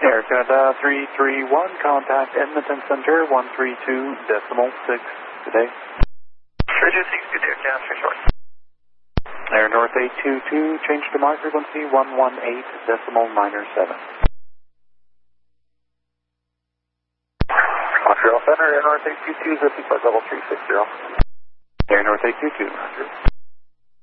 Air Canada 331, contact Edmonton Center 132.6 today. 326, good day, Canada, short. Air North 822, change to my frequency 118.7. Montreal Center, Air North 822, zip for level 360. Air North 822, roger.